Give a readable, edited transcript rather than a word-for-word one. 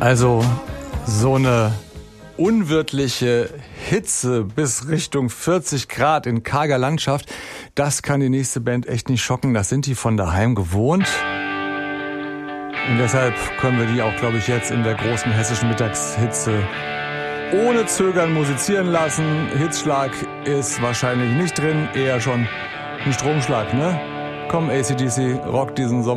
Also so eine unwirtliche Hitze bis Richtung 40 Grad in karger Landschaft, das kann die nächste Band echt nicht schocken. Das sind die von daheim gewohnt. Und deshalb können wir die auch, glaube ich, jetzt in der großen hessischen Mittagshitze ohne Zögern musizieren lassen. Hitzschlag ist wahrscheinlich nicht drin, eher schon ein Stromschlag, ne? Komm, AC/DC, rock diesen Sommer.